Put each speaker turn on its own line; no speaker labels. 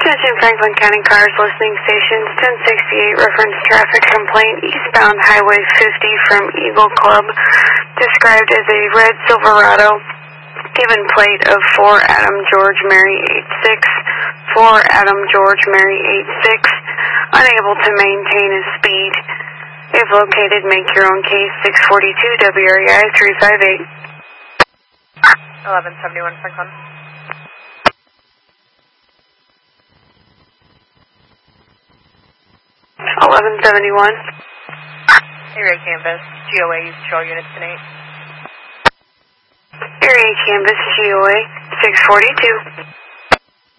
Attention Franklin County cars listening stations, 1068 reference traffic complaint eastbound Highway 50 from Eagle Club, described as a red Silverado, given plate of 4 Adam George Mary 86, 4 Adam George Mary 86, unable to maintain his speed. If located, make your own case, 642 WREI 358.
1171 Franklin. Area Canvas, GOA, use patrol units tonight.
Area Canvas, GOA, 642.